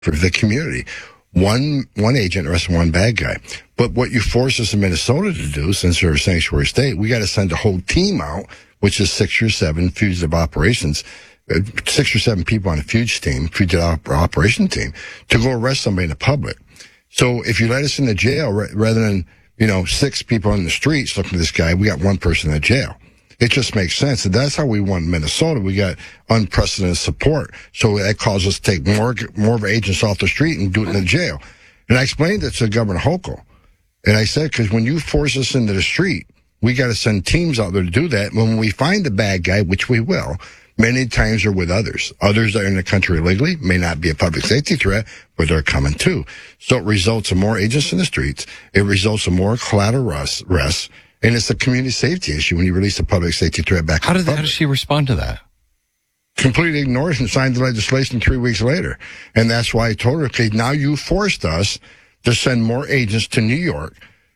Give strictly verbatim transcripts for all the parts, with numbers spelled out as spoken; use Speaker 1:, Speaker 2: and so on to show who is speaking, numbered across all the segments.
Speaker 1: for the community. One one agent arrested one bad guy. But what you force us in Minnesota to do, since we're a sanctuary state, we got to send a whole team out, which is six or seven fugitive operations, uh, six or seven people on a fugitive team, fugitive op- operation team, to go arrest somebody in the public. So if you let us in the jail, ra- rather than, you know, six people in the streets looking for this guy, we got one person in the jail. It just makes sense. And that's how we won Minnesota. We got unprecedented support. So that caused us to take more, more of our agents off the street and do it in the jail. And I explained it to Governor Hochul. And I said, because when you force us into the street, we got to send teams out there to do that. When we find the bad guy, which we will, many times are with others. Others that are in the country illegally may not be a public safety threat, but they're coming too. So it results in more agents in the streets. It results in more collateral arrests. And it's a community safety issue when you release a public safety threat back
Speaker 2: how
Speaker 1: to
Speaker 2: did
Speaker 1: the
Speaker 2: How does she respond to that?
Speaker 1: Completely ignored it and signed the legislation three weeks later. And that's why I told her, okay, now you forced us to send more agents to New York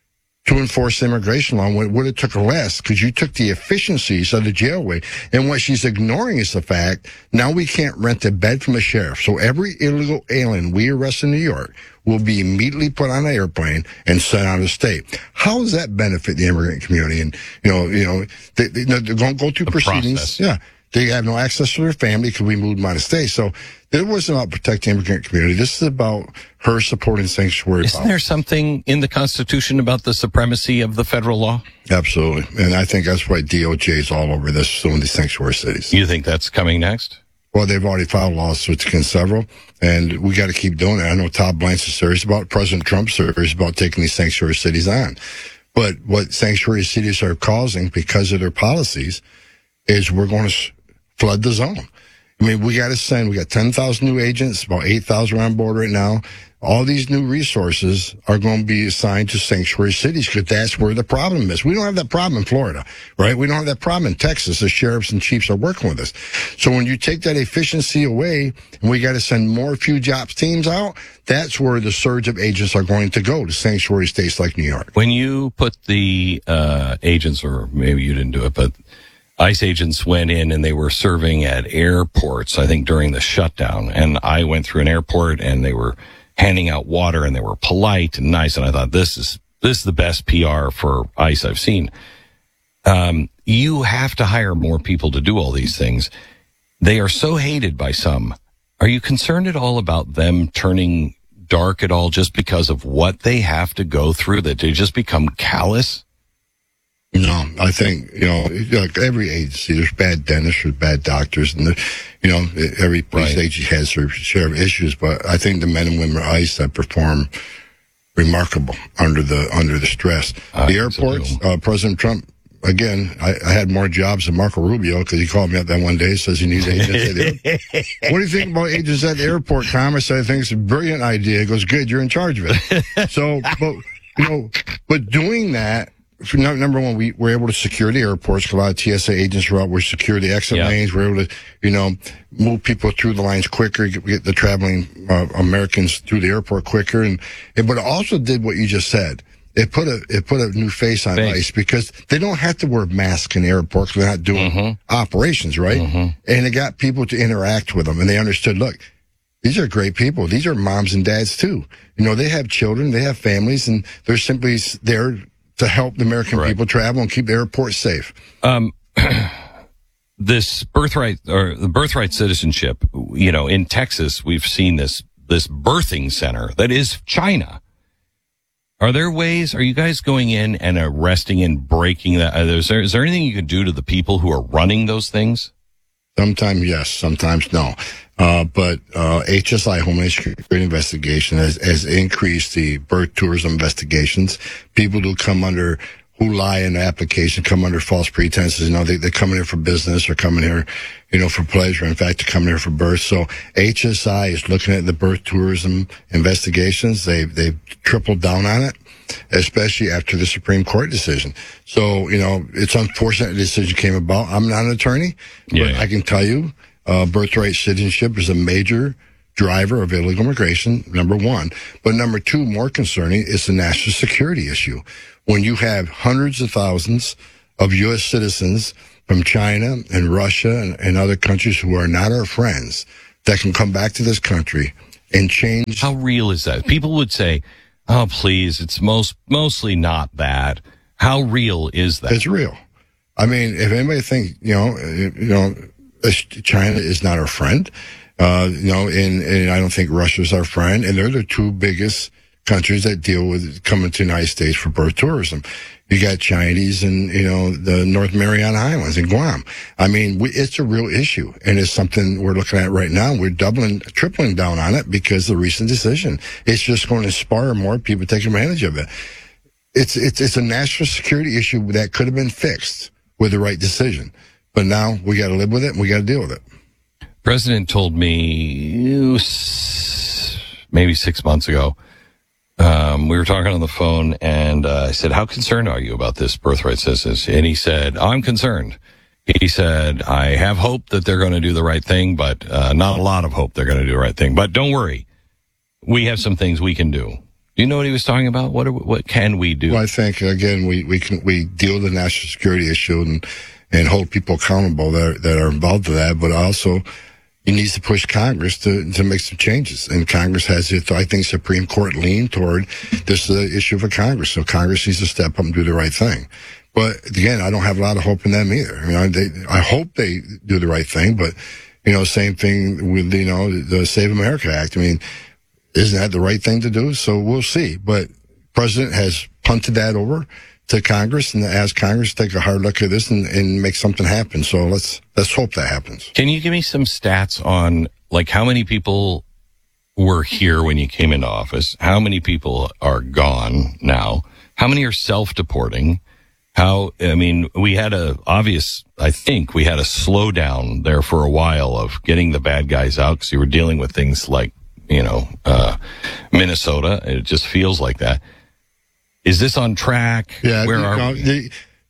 Speaker 1: to enforce the immigration law when it would have took less, because you took the efficiencies of the jail away. And what she's ignoring is the fact now we can't rent a bed from the sheriff. So every illegal alien we arrest in New York will be immediately put on an airplane and sent out of state. How does that benefit the immigrant community? And, you know, you know, they, they, they're going to go through
Speaker 2: the
Speaker 1: proceedings.
Speaker 2: Process.
Speaker 1: Yeah. They have no access to their family because we moved them out of state. So it wasn't about protecting the immigrant community. This is about her supporting sanctuary.
Speaker 2: Isn't
Speaker 1: policy.
Speaker 2: there something in the Constitution about the supremacy of the federal law?
Speaker 1: Absolutely. And I think that's why D O J is all over this, suing these sanctuary cities.
Speaker 2: You think that's coming next?
Speaker 1: Well, they've already filed lawsuits against several, and we got to keep doing it. I know Todd Blanche is serious about it. President Trump's serious about taking these sanctuary cities on. But what sanctuary cities are causing because of their policies is we're going to flood the zone. I mean, we got to send, we got ten thousand new agents, about eight thousand on board right now. All these new resources are going to be assigned to sanctuary cities because that's where the problem is. We don't have that problem in Florida, right? We don't have that problem in Texas. The sheriffs and chiefs are working with us. So when you take that efficiency away and we got to send more fugitive ops teams out, that's where the surge of agents are going to go, to sanctuary states like New York.
Speaker 2: When you put the uh, agents, or maybe you didn't do it, but ICE agents went in and they were serving at airports, I think, during the shutdown. And I went through an airport and they were handing out water and they were polite and nice. And I thought, this is, this is the best P R for ICE I've seen. Um, you have to hire more people to do all these things. They are so hated by some. Are you concerned at all about them turning dark at all just because of what they have to go through, that they just become callous?
Speaker 1: No, I think, you know, like every agency, there's bad dentists, there's bad doctors, and, the, you know, every police
Speaker 2: Right.
Speaker 1: agency has their share of issues, but I think the men and women of ICE that perform remarkable under the under the stress.
Speaker 2: I
Speaker 1: the
Speaker 2: think so,
Speaker 1: airports,
Speaker 2: too.
Speaker 1: uh, President Trump, again, I, I had more jobs than Marco Rubio because he called me up that one day, says he needs agents at the airport. What do you think about agents at the airport, Tom? I said, I think it's a brilliant idea. He goes, good, you're in charge of it. So, but, you know, but doing that, for no, number one, we were able to secure the airports. A lot of T S A agents were out. We secure the exit
Speaker 2: Yeah.
Speaker 1: lanes. We're able to, you know, move people through the lines quicker, get, get the traveling uh, Americans through the airport quicker. And, and but it also did what you just said. It put a it put a new face on
Speaker 2: Face.
Speaker 1: ICE because they don't have to wear masks in airports. They're not doing
Speaker 2: Mm-hmm.
Speaker 1: operations, right?
Speaker 2: Mm-hmm.
Speaker 1: And it got people to interact with them, and they understood. Look, these are great people. These are moms and dads too. You know, they have children, they have families, and they're simply there to help the American
Speaker 2: Right.
Speaker 1: people travel and keep the airport safe.
Speaker 2: Um, this birthright, or the birthright citizenship, you know, in Texas, we've seen this, this birthing center that is China. Are there ways, are you guys going in and arresting and breaking that? Is there, is there anything you can do to the people who are running those things?
Speaker 1: Sometimes yes, sometimes no. Uh, but uh, H S I, Homeland Security Investigation, has, has increased the birth tourism investigations. People who come under, who lie in the application, come under false pretenses. You know, they, they're coming here for business or coming here, you know, for pleasure. In fact, they're coming here for birth. So H S I is looking at the birth tourism investigations. They've, they've tripled down on it, especially after the Supreme Court decision. So, you know, it's unfortunate the decision came about. I'm not an attorney, but
Speaker 2: Yeah.
Speaker 1: I can tell you, uh, birthright citizenship is a major driver of illegal immigration, number one. But number two, more concerning, is the national security issue. When you have hundreds of thousands of U S citizens from China and Russia and, and other countries who are not our friends that can come back to this country and change.
Speaker 2: How real is that? People would say, "Oh, please, it's most mostly not that." How real is that?
Speaker 1: It's real. I mean, if anybody thinks, you know, you know, China is not our friend, uh, you know, and, and I don't think Russia's our friend, and they're the two biggest countries that deal with coming to the United States for birth tourism. You got Chinese and, you know, the North Mariana Islands and Guam. I mean, we, it's a real issue, and it's something we're looking at right now. We're doubling, tripling down on it because of the recent decision. It's just going to inspire more people to take advantage of it. It's, it's, it's a national security issue that could have been fixed with the right decision. But now we got to live with it and we got to deal with it.
Speaker 2: President told me maybe six months ago, um, we were talking on the phone, and uh, I said, how concerned are you about this birthright census? And he said, I'm concerned. He said, I have hope that they're going to do the right thing, but uh, not a lot of hope they're going to do the right thing. But don't worry. We have some things we can do. Do you know what he was talking about? What are, what can we do?
Speaker 1: Well, I think, again, we, we can, we deal with the national security issue and, and hold people accountable that are, that are involved in that, but also he needs to push Congress to, to make some changes. And Congress has it, I think Supreme Court leaned toward this uh, issue for Congress. So Congress needs to step up and do the right thing. But again, I don't have a lot of hope in them either. I mean, I, they, I hope they do the right thing, but, you know, same thing with, you know, the Save America Act. I mean, isn't that the right thing to do? So we'll see. But President has punted that over to Congress and asked Congress to take a hard look at this and, and make something happen. So let's let's hope that happens.
Speaker 2: Can you give me some stats on, like, how many people were here when you came into office? How many people are gone now? How many are self-deporting? How, I mean, we had a obvious, I think we had a slowdown there for a while of getting the bad guys out because you were dealing with things like, you know, uh, Minnesota. It just feels like that. Is this on track?
Speaker 1: Yeah.
Speaker 2: Where
Speaker 1: you
Speaker 2: are
Speaker 1: know,
Speaker 2: we?
Speaker 1: The,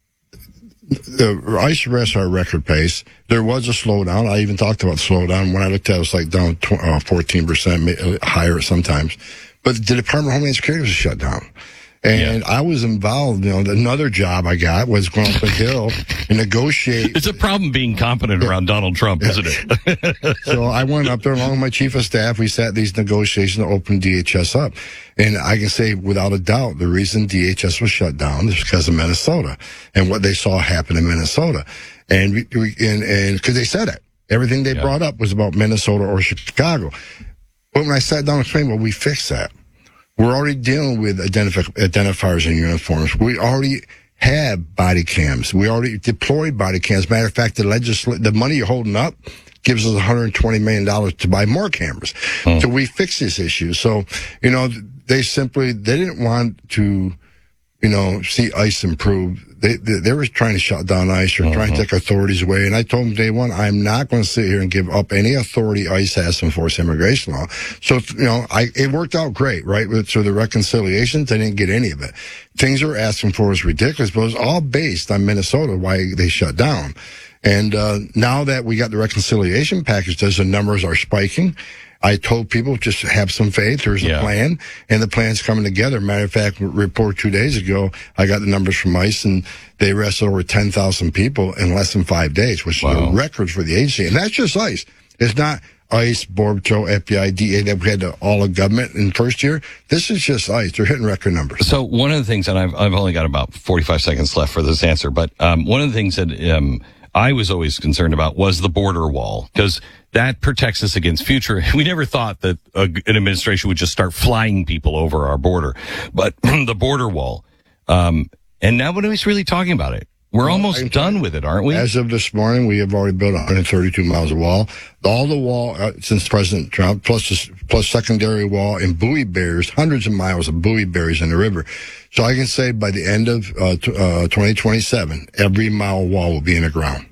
Speaker 1: the ICE arrests are at record pace. There was a slowdown. I even talked about slowdown. When I looked at it, it was like down uh, fourteen percent, higher sometimes. But the Department of Homeland Security was shut down. And yeah. I was involved, you know, another job I got was going up the hill and negotiate.
Speaker 2: It's a problem being competent around Donald Trump, isn't it?
Speaker 1: So I went up there along with my chief of staff. We sat these negotiations to open D H S up. And I can say without a doubt, the reason D H S was shut down is because of Minnesota and what they saw happen in Minnesota. And we, we and, and cause they said it. Everything they yeah. brought up was about Minnesota or Chicago. But when I sat down and explained, well, we fixed that. We're already dealing with identif- identifiers in uniforms. We already have body cams. We already deployed body cams. Matter of fact, the legisl- the money you're holding up gives us one hundred twenty million dollars to buy more cameras. Hmm. So we fix this issue. So, you know, they simply, they didn't want to, you know, see ICE improve. They, they, they were trying to shut down ICE or mm-hmm. trying to take authorities away. And I told them day one, I'm not going to sit here and give up any authority ICE has to enforce immigration law. So, you know, I, it worked out great, right? So the reconciliations, they didn't get any of it. Things they're asking for is ridiculous, but it was all based on Minnesota, why they shut down. And, uh, now that we got the reconciliation package, the numbers are spiking. I told people just have some faith. There's a yeah. plan, and the plan's coming together. Matter of fact, report two days ago, I got the numbers from ICE, and they arrested over ten thousand people in less than five days, which wow. is a record for the agency. And that's just ICE. It's not ICE, Border Patrol, F B I, D A that we had to, all of government in first year. This is just ICE. They're hitting record numbers.
Speaker 2: So one of the things, and I've, I've only got about forty-five seconds left for this answer, but um, one of the things that um, I was always concerned about was the border wall, because that protects us against future. We never thought that a, an administration would just start flying people over our border, but the border wall. Um, and nobody's really talking about it. We're almost done with it, aren't we?
Speaker 1: As of this morning, we have already built one hundred thirty-two miles of wall. All the wall uh, since President Trump, plus plus secondary wall and buoy barriers, hundreds of miles of buoy barriers in the river. So I can say by the end of uh, t- uh, twenty twenty-seven, every mile wall will be in the ground.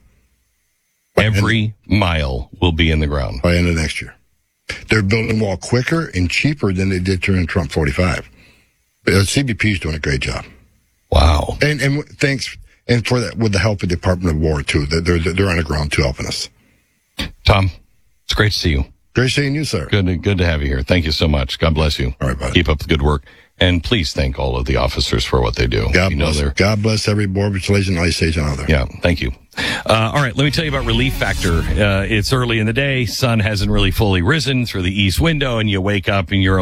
Speaker 2: Every mile will be in the ground.
Speaker 1: By the end of next year. They're building the wall quicker and cheaper than they did during Trump forty-five. But C B P is doing a great job.
Speaker 2: Wow.
Speaker 1: And and thanks, and for that, with the help of the Department of War, too. They're, they're, they're on the ground, too, helping us.
Speaker 2: Tom, it's great to see you.
Speaker 1: Great seeing you, sir.
Speaker 2: Good, good to have you here. Thank you so much. God bless you.
Speaker 1: All right, buddy.
Speaker 2: Keep up the good work. And please thank all of the officers for what they do.
Speaker 1: God
Speaker 2: you know
Speaker 1: bless.
Speaker 2: they're-
Speaker 1: God bless every Border Patrol agent, ICE agent out there.
Speaker 2: Yeah, thank you. Uh, all right, let me tell you about Relief Factor. Uh, it's early in the day. Sun hasn't really fully risen through the east window, and you wake up and you're